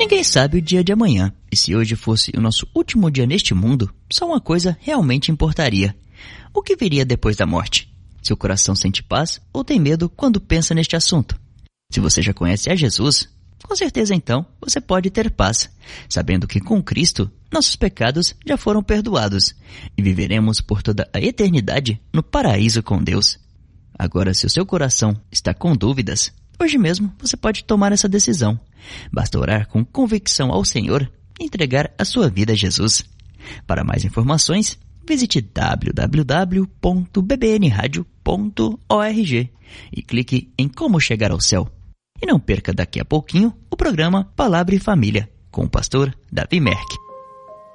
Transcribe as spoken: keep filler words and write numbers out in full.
Ninguém sabe o dia de amanhã, e se hoje fosse o nosso último dia neste mundo, só uma coisa realmente importaria. O que viria depois da morte? Seu coração sente paz ou tem medo quando pensa neste assunto? Se você já conhece a Jesus, com certeza então você pode ter paz, sabendo que com Cristo nossos pecados já foram perdoados e viveremos por toda a eternidade no paraíso com Deus. Agora, se o seu coração está com dúvidas, hoje mesmo você pode tomar essa decisão. Basta orar com convicção ao Senhor e entregar a sua vida a Jesus. Para mais informações, visite w w w ponto b b n radio ponto org e clique em Como Chegar ao Céu. E não perca daqui a pouquinho o programa Palavra e Família, com o pastor Davi Merck.